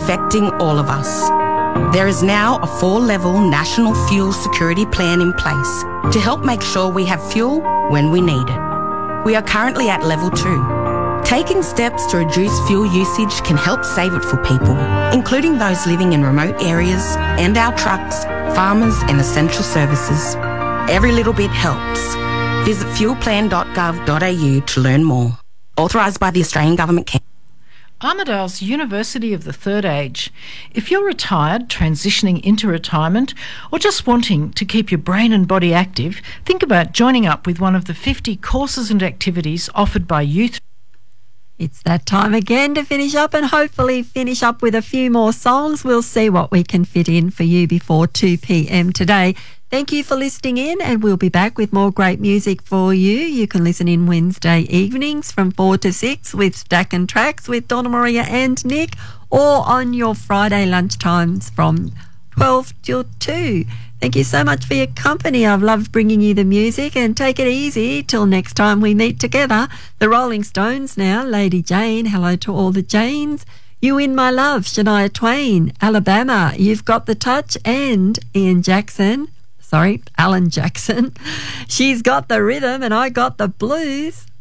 affecting all of us. There is now a 4-level national fuel security plan in place to help make sure we have fuel when we need it. We are currently at level 2. Taking steps to reduce fuel usage can help save it for people, including those living in remote areas and our trucks, farmers and essential services. Every little bit helps. Visit fuelplan.gov.au to learn more. Authorised by the Australian Government. Armidale's University of the Third Age. If you're retired, transitioning into retirement, or just wanting to keep your brain and body active, think about joining up with one of the 50 courses and activities offered by youth. It's that time again to finish up and hopefully finish up with a few more songs. We'll see what we can fit in for you before 2 p.m. today. Thank you for listening in, and we'll be back with more great music for you. You can listen in Wednesday evenings from 4 to 6 with Stack and Tracks with Donna Maria and Nick, or on your Friday lunchtimes from 12 till 2. Thank you so much for your company. I've loved bringing you the music, and take it easy till next time we meet together. The Rolling Stones now, Lady Jane. Hello to all the Janes. You In My Love, Shania Twain. Alabama, You've Got the Touch, and Alan Jackson. She's Got the Rhythm and I Got the Blues.